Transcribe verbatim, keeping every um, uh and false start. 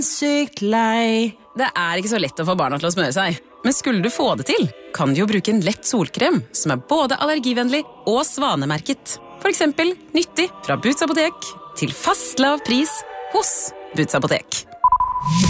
sykt lei. Det er ikke så lett å få barna til å smøre seg. Men skulle du få det til, kan du jo bruke en lett solkrem som er både allergivennlig og svanemerket. For eksempel nyttig fra Boots Apotek til fast lav pris hos Boots Apotek.